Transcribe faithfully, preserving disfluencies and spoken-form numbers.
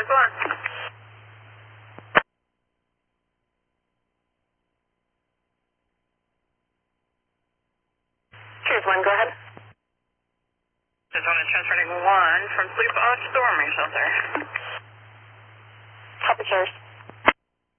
Cheers, one. Cheers, one, go ahead. Just want to transferring one from Sleep on Stormy Shelter. Copy, cheers.